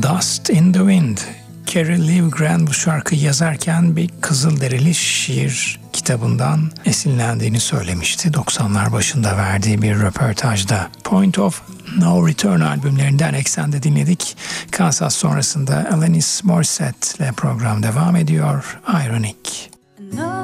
Dust in the Wind. Carrie Livgren bu şarkıyı yazarken bir Kızılderili şiir kitabından esinlendiğini söylemişti. 90'lar başında verdiği bir röportajda. Point of No Return albümlerinden Eksende dinledik. Kansas sonrasında Alanis Morissette ile program devam ediyor. Ironic.